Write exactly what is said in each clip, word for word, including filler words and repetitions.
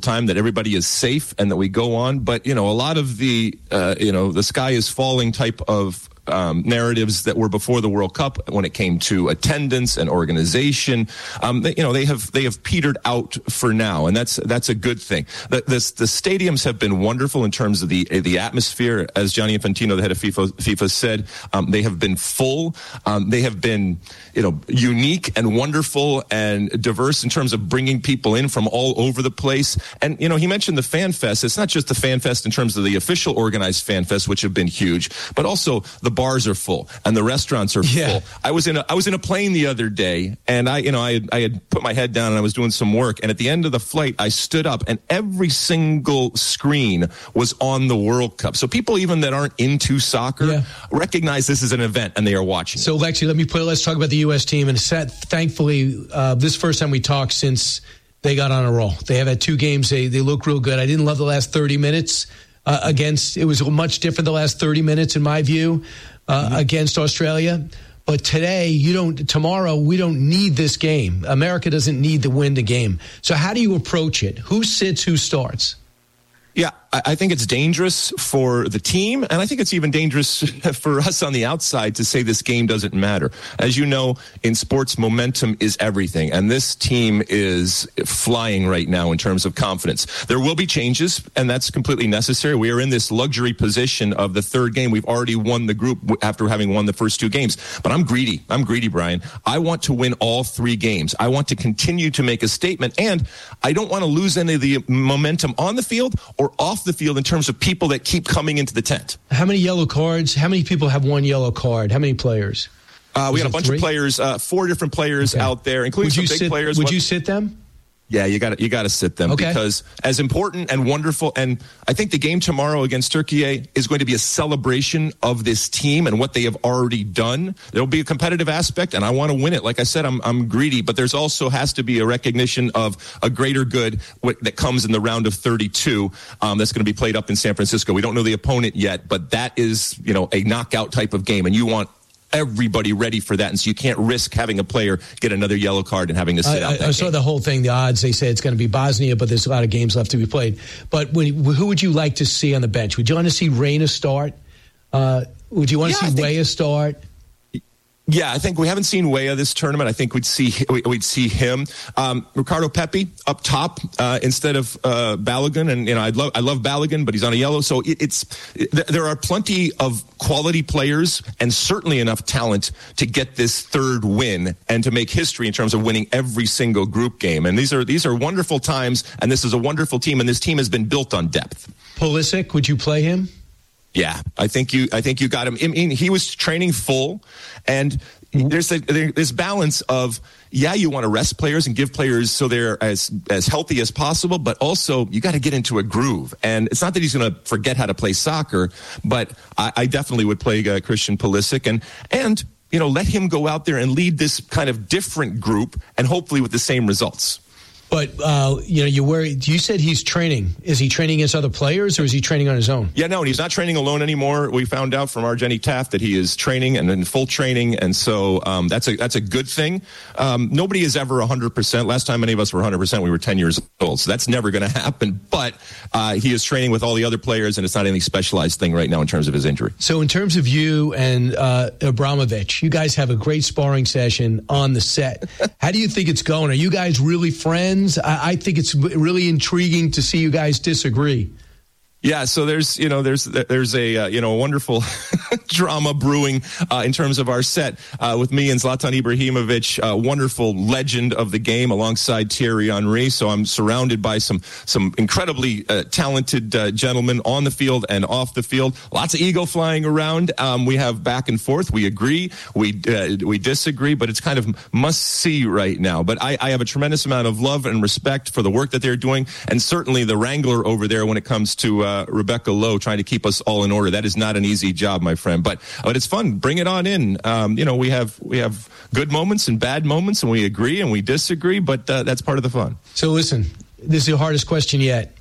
time that everybody is safe and that we go on. But, you know, a lot of the, uh, you know, the sky is falling type of Um, narratives that were before the World Cup when it came to attendance and organization, um, they, you know, they have they have petered out for now, and that's that's a good thing. The, the, the stadiums have been wonderful in terms of the the atmosphere, as Gianni Infantino, the head of FIFA, FIFA said. Um, they have been full. Um, they have been, you know, unique and wonderful and diverse in terms of bringing people in from all over the place. And you know, he mentioned the Fan Fest. It's not just the Fan Fest in terms of the official organized Fan Fest, which have been huge, but also the bars are full and the restaurants are yeah. full. I was in a I was in a plane the other day, and I you know I had, I had put my head down and I was doing some work, and at the end of the flight I stood up and every single screen was on the World Cup. So people even that aren't into soccer yeah. recognize this is an event and they are watching. So Lexi, let me play. Let's talk about the U S team. And set, thankfully, uh, this is the first time we talked since they got on a roll. They have had two games. They they look real good. I didn't love the last thirty minutes uh, against. It was much different the last thirty minutes in my view. Uh, mm-hmm. Against Australia. But today, you don't, tomorrow, we don't need this game. America doesn't need to win the game. So how do you approach it? Who sits, who starts? Yeah, I think it's dangerous for the team, and I think it's even dangerous for us on the outside to say this game doesn't matter. As you know, in sports, momentum is everything, and this team is flying right now in terms of confidence. There will be changes, and that's completely necessary. We are in this luxury position of the third game. We've already won the group after having won the first two games. But I'm greedy. I'm greedy, Brian. I want to win all three games. I want to continue to make a statement, and I don't want to lose any of the momentum on the field or off the field in terms of people that keep coming into the tent. How many yellow cards? How many people have one yellow card? How many players? Uh, we got a bunch three? of players, uh, four different players okay. out there, including would some big sit, players. Would what, you sit them? Yeah, you got you got to sit them okay. because as important and wonderful, and I think the game tomorrow against Turkey is going to be a celebration of this team and what they have already done. There'll be a competitive aspect, and I want to win it. Like I said, I'm I'm greedy, but there's also has to be a recognition of a greater good that comes in the round of thirty-two. Um, that's going to be played up in San Francisco. We don't know the opponent yet, but that is you know a knockout type of game, and you want everybody ready for that, and so you can't risk having a player get another yellow card and having to sit I, out that I saw game. the whole thing, the odds, they say it's going to be Bosnia, but there's a lot of games left to be played. But when, who would you like to see on the bench? Would you want to see Reyna start? Uh, would you want yeah, to see Weah start? Yeah, I think we haven't seen Weah this tournament. I think we'd see we'd see him. Um, Ricardo Pepi up top uh, instead of uh, Balogun, and you know I love I love Balogun, but he's on a yellow. So it, it's it, there are plenty of quality players and certainly enough talent to get this third win and to make history in terms of winning every single group game. And these are these are wonderful times, and this is a wonderful team, and this team has been built on depth. Pulisic, would you play him? Yeah, I think you. I think you got him. I mean, he was training full, and there's a, there, this balance of yeah, you want to rest players and give players so they're as as healthy as possible, but also you got to get into a groove. And it's not that he's going to forget how to play soccer, but I, I definitely would play uh, Christian Pulisic and and you know let him go out there and lead this kind of different group, and hopefully with the same results. But, uh, you know, you worry. You said he's training. Is he training against other players, or is he training on his own? Yeah, no, he's not training alone anymore. We found out from Arjeni Taft that he is training and in full training, and so um, that's a that's a good thing. Um, nobody is ever one hundred percent. Last time any of us were one hundred percent, we were ten years old, so that's never going to happen. But uh, he is training with all the other players, and it's not any specialized thing right now in terms of his injury. So in terms of you and uh, Abramovich, you guys have a great sparring session on the set. How do you think it's going? Are you guys really friends? I, I think it's really intriguing to see you guys disagree. Yeah, so there's you know there's there's a uh, you know a wonderful drama brewing uh, in terms of our set uh, with me and Zlatan Ibrahimovic, a wonderful legend of the game alongside Thierry Henry. So I'm surrounded by some some incredibly uh, talented uh, gentlemen on the field and off the field. Lots of ego flying around. Um, we have back and forth. We agree. We uh, we disagree, but it's kind of must see right now. But I, I have a tremendous amount of love and respect for the work that they're doing, and certainly the wrangler over there when it comes to. Uh, Uh, Rebecca Lowe trying to keep us all in order. That is not an easy job, my friend, but but it's fun. Bring it on in. Um, you know, we have we have good moments and bad moments, and we agree and we disagree, but uh, that's part of the fun. So listen, this is the hardest question yet.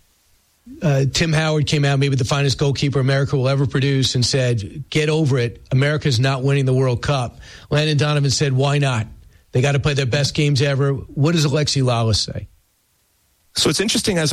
Uh, Tim Howard came out, maybe the finest goalkeeper America will ever produce, and said, "Get over it. America's not winning the World Cup." Landon Donovan said, "Why not? They got to play their best games ever." What does Alexi Lalas say? So it's interesting as